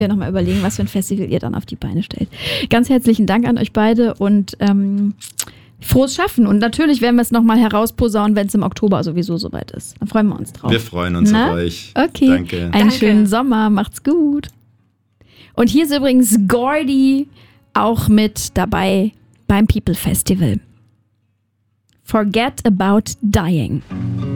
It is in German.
Wir nochmal überlegen, was für ein Festival ihr dann auf die Beine stellt. Ganz herzlichen Dank an euch beide und frohes Schaffen. Und natürlich werden wir es nochmal herausposaunen, wenn es im Oktober sowieso soweit ist. Dann freuen wir uns drauf. Wir freuen uns auf euch. Okay. Danke. Einen schönen Sommer. Macht's gut. Und hier ist übrigens Gordy auch mit dabei beim People Festival. Forget About Dying.